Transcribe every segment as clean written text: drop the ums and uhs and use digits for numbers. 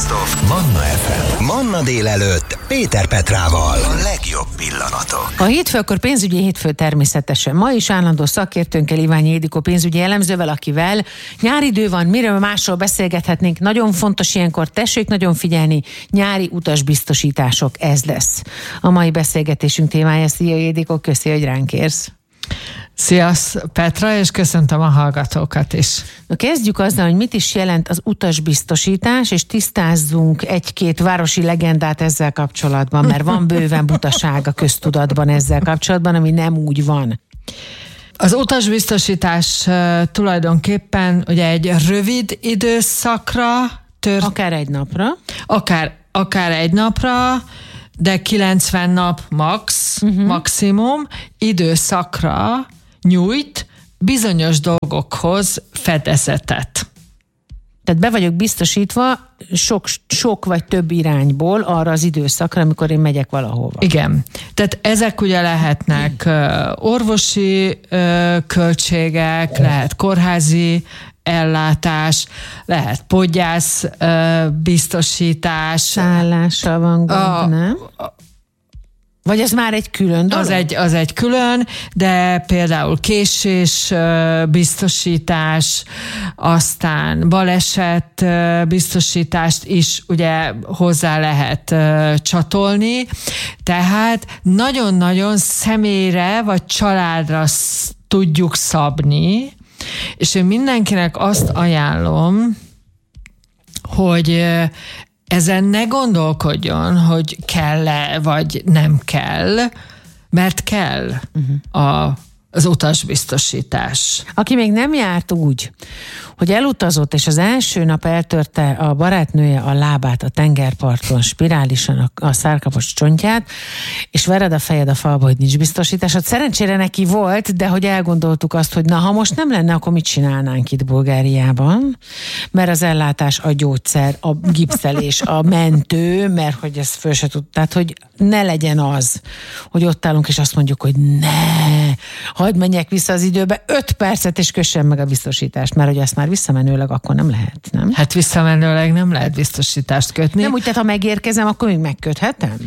Best of Manna FM. Manna délelőtt Péter Petrával. A legjobb pillanatok. A hétfőkor pénzügyi hétfő természetesen. Ma is állandó szakértőnkkel, Iványi Ildikó pénzügyi elemzővel, akivel nyáridő van, miről másról beszélgethetnénk. Nagyon fontos ilyenkor, tessék nagyon figyelni, nyári utasbiztosítások, ez lesz a mai beszélgetésünk témája. Szia Ildikó, köszi, hogy ránk érsz. Szia Petra, és köszöntöm a hallgatókat is. Na, kezdjük azzal, hogy mit is jelent az utasbiztosítás, és tisztázzunk egy-két városi legendát ezzel kapcsolatban, mert van bőven butaság a köztudatban ezzel kapcsolatban, ami nem úgy van. Az utasbiztosítás tulajdonképpen ugye egy rövid időszakra akár egy napra. Akár egy napra, de 90 nap maximum időszakra nyújt bizonyos dolgokhoz fedezetet. Tehát be vagyok biztosítva sok vagy több irányból arra az időszakra, amikor én megyek valahova. Igen. Tehát ezek ugye lehetnek orvosi költségek, lehet kórházi ellátás, lehet podgyász biztosítás. Szállással van gond, nem? Vagy ez már egy külön dolog? Az egy külön, de például késés biztosítás, aztán baleset biztosítást is ugye hozzá lehet csatolni, tehát nagyon-nagyon személyre vagy családra tudjuk szabni, és én mindenkinek azt ajánlom, hogy ezen ne gondolkodjon, hogy kell-e, vagy nem kell, mert kell az utasbiztosítás. Aki még nem járt úgy, hogy elutazott, és az első nap eltörte a barátnője a lábát a tengerparton, spirálisan a szárkapos csontját, és vered a fejed a falba, hogy nincs biztosításod. Szerencsére neki volt, de hogy elgondoltuk azt, hogy na, ha most nem lenne, akkor mit csinálnánk itt Bulgáriában? Mert az ellátás, a gyógyszer, a gipszelés, a mentő, mert hogy ezt föl se tud. Tehát, hogy ne legyen az, hogy ott állunk, és azt mondjuk, hogy hagyd menjek vissza az időbe 5 percet, és kössem meg a biztosítást, mert hogy azt már visszamenőleg akkor nem lehet, nem? Hát visszamenőleg nem lehet biztosítást kötni. Nem úgy, tehát ha megérkezem, akkor még megköthetem?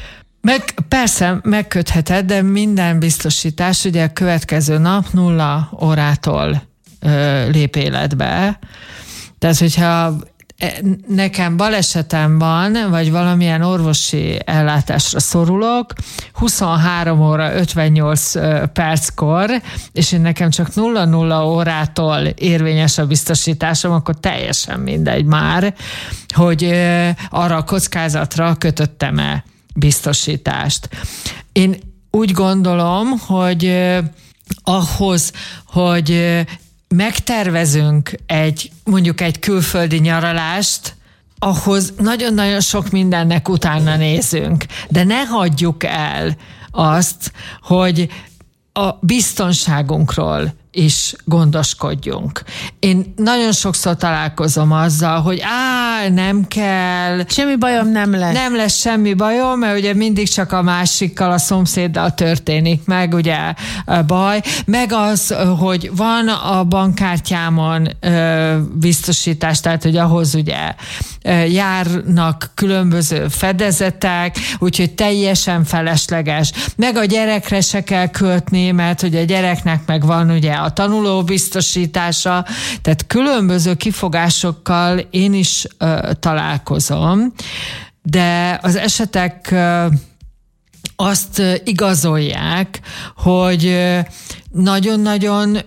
Persze, megkötheted, de minden biztosítás ugye a következő nap 0 órától lép életbe. Tehát, hogyha nekem balesetem van, vagy valamilyen orvosi ellátásra szorulok, 23 óra 58 perckor, és én nekem csak 0-0 órától érvényes a biztosításom, akkor teljesen mindegy már, hogy arra a kockázatra kötöttem-e biztosítást. Én úgy gondolom, hogy ahhoz, hogy megtervezünk mondjuk egy külföldi nyaralást, ahhoz nagyon-nagyon sok mindennek utána nézünk. De ne hagyjuk el azt, hogy a biztonságunkról is gondoskodjunk. Én nagyon sokszor találkozom azzal, hogy nem kell. Semmi bajom nem lesz. Nem lesz semmi bajom, mert ugye mindig csak a másikkal, a szomszéddal történik meg, ugye baj. Meg az, hogy van a bankkártyámon biztosítás, tehát hogy ahhoz ugye járnak különböző fedezetek, úgyhogy teljesen felesleges. Meg a gyerekre se kell költni, mert ugye a gyereknek meg van ugye a tanuló biztosítása, tehát különböző kifogásokkal én is találkozom, de az esetek azt igazolják, hogy nagyon-nagyon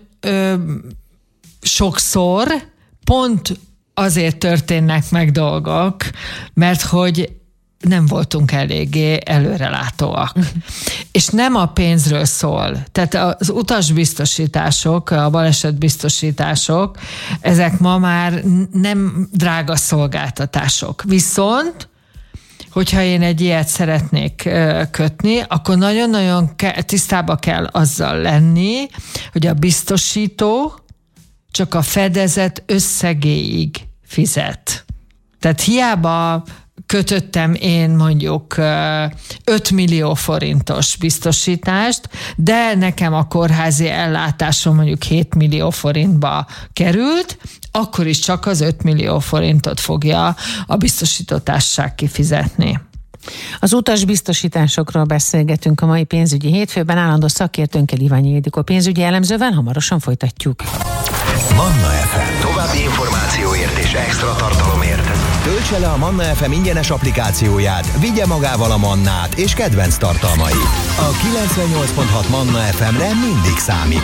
sokszor pont azért történnek meg dolgok, mert hogy nem voltunk eléggé előrelátóak. És nem a pénzről szól. Tehát az utasbiztosítások, a balesetbiztosítások, ezek ma már nem drága szolgáltatások. Viszont, hogyha én egy ilyet szeretnék kötni, akkor nagyon-nagyon tisztába kell azzal lenni, hogy a biztosító csak a fedezet összegéig fizet. Tehát hiába kötöttem én mondjuk 5 millió forintos biztosítást, de nekem a kórházi ellátásom mondjuk 7 millió forintba került, akkor is csak az 5 millió forintot fogja a biztosító társaság kifizetni. Az utasbiztosításokról beszélgetünk a mai pénzügyi hétfőben állandó szakértőnkkel, Iványi Ildikó pénzügyi elemzővel, hamarosan folytatjuk. Manna FM. További információért és extra tartalomért töltse le a Manna FM ingyenes applikációját, vigye magával a Mannát és kedvenc tartalmait. A 98.6 Manna FM-re mindig számít.